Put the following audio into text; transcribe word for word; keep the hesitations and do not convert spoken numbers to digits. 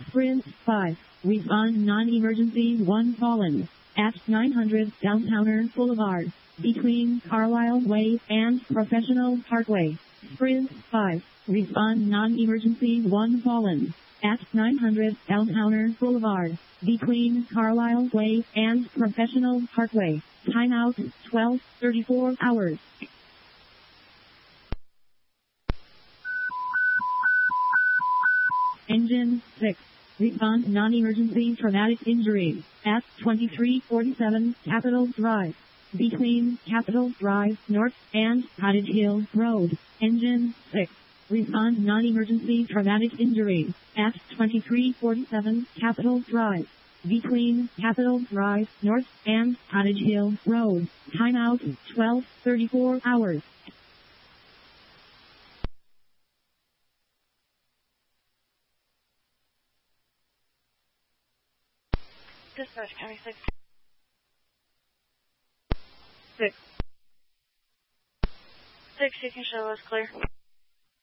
Sprint five. Respond non-emergency one fallen. At nine hundred Downtowner Boulevard. Between Carlisle Way and Professional Parkway. Sprint five. Respond non-emergency one fallen. At nine hundred Downtowner Boulevard. Between Carlisle Way and Professional Parkway. Timeout twelve thirty-four hours. Engine six. Respond non-emergency traumatic injury. At twenty-three forty-seven Capitol Drive. Between Capitol Drive North and Cottage Hill Road. Engine six. Respond non-emergency traumatic injury. At twenty-three forty-seven Capitol Drive. Between Capitol Drive North and Cottage Hill Road. Timeout twelve thirty-four hours. Dispatch County six. Six. Six, you can show us clear.